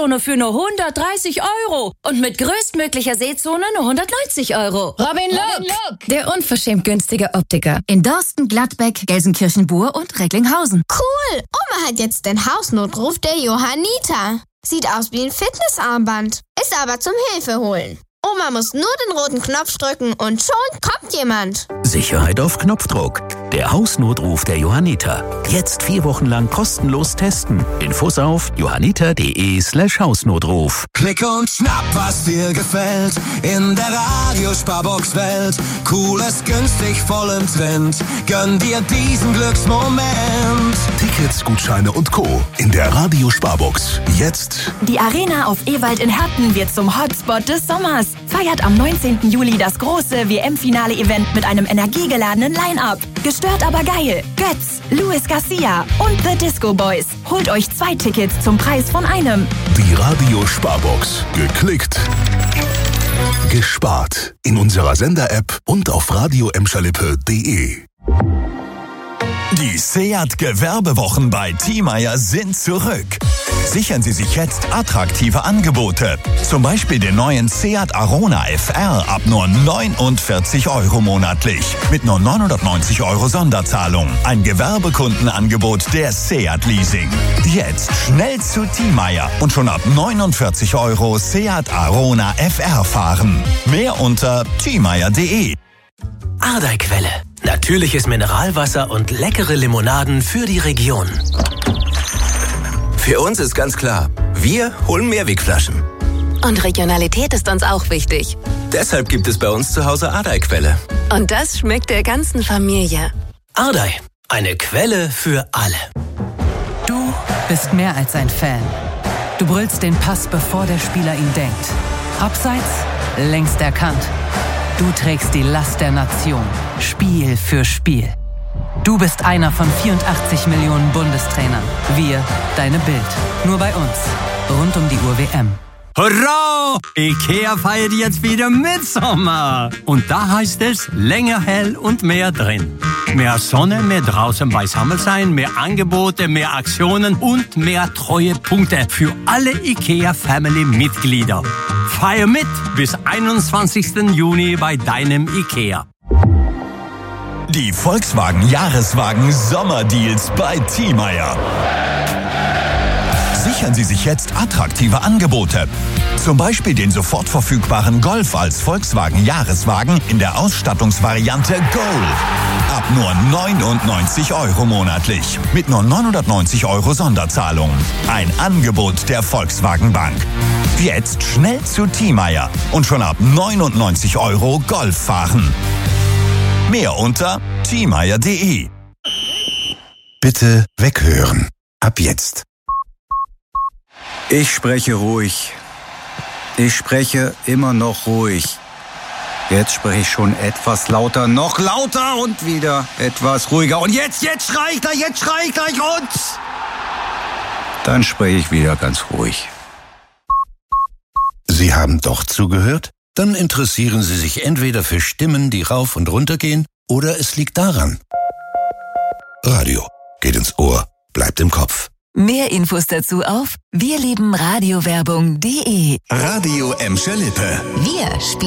Seezone für nur 130 € und mit größtmöglicher Seezone nur 190 €. Robin Look, der unverschämt günstige Optiker. In Dorsten, Gladbeck, Gelsenkirchen-Bur und Recklinghausen. Cool! Oma hat jetzt den Hausnotruf der Johanniter. Sieht aus wie ein Fitnessarmband, ist aber zum Hilfeholen. Oma muss nur den roten Knopf drücken und schon kommt jemand. Sicherheit auf Knopfdruck. Der Hausnotruf der Johanniter. Jetzt 4 Wochen lang kostenlos testen. Infos auf johanniter.de/Hausnotruf. Klick und schnapp, was dir gefällt. In der Radiosparbox-Welt. Cooles, günstig, voll im Trend. Gönn dir diesen Glücksmoment. Tickets, Gutscheine und Co. in der Radiosparbox. Jetzt. Die Arena auf Ewald in Herten wird zum Hotspot des Sommers. Feiert am 19. Juli das große WM-Finale-Event mit einem energiegeladenen Line-Up. Gestört aber geil. Götz, Luis Garcia und The Disco Boys. Holt euch 2 Tickets zum Preis von einem. Die Radiosparbox. Geklickt. Gespart. In unserer Sender-App und auf radio-emscherlippe.de. Die Seat-Gewerbewochen bei Thiemeyer sind zurück. Sichern Sie sich jetzt attraktive Angebote. Zum Beispiel den neuen Seat Arona FR ab nur 49 € monatlich. Mit nur 990 € Sonderzahlung. Ein Gewerbekundenangebot der Seat Leasing. Jetzt schnell zu Thiemeyer und schon ab 49 € Seat Arona FR fahren. Mehr unter thiemeyer.de. Ardeiquelle. Natürliches Mineralwasser und leckere Limonaden für die Region. Für uns ist ganz klar, wir holen Mehrwegflaschen. Und Regionalität ist uns auch wichtig. Deshalb gibt es bei uns zu Hause Ardeiquelle. Und das schmeckt der ganzen Familie. Ardei, eine Quelle für alle. Du bist mehr als ein Fan. Du brüllst den Pass, bevor der Spieler ihn denkt. Abseits, längst erkannt. Du trägst die Last der Nation, Spiel für Spiel. Du bist einer von 84 Millionen Bundestrainern. Wir, deine Bild. Nur bei uns. Rund um die Uhr WM. Hurra! IKEA feiert jetzt wieder Mitsommer. Und da heißt es länger hell und mehr drin. Mehr Sonne, mehr draußen beisammen sein, mehr Angebote, mehr Aktionen und mehr Treuepunkte für alle IKEA-Family-Mitglieder. Feier mit bis 21. Juni bei deinem IKEA. Die Volkswagen Jahreswagen Sommerdeals bei Thiemeyer. Sichern Sie sich jetzt attraktive Angebote. Zum Beispiel den sofort verfügbaren Golf als Volkswagen Jahreswagen in der Ausstattungsvariante Gold. Ab nur 99 € monatlich. Mit nur 990 € Sonderzahlung. Ein Angebot der Volkswagen Bank. Jetzt schnell zu Thiemeyer und schon ab 99 € Golf fahren. Mehr unter thiemeyer.de. Bitte weghören. Ab jetzt. Ich spreche ruhig. Ich spreche immer noch ruhig. Jetzt spreche ich schon etwas lauter, noch lauter und wieder etwas ruhiger. Und jetzt schrei ich gleich, und dann spreche ich wieder ganz ruhig. Sie haben doch zugehört? Dann interessieren Sie sich entweder für Stimmen, die rauf und runter gehen, oder es liegt daran. Radio geht ins Ohr, bleibt im Kopf. Mehr Infos dazu auf wirlebenradiowerbung.de. Radio Emscherlippe. Wir spielen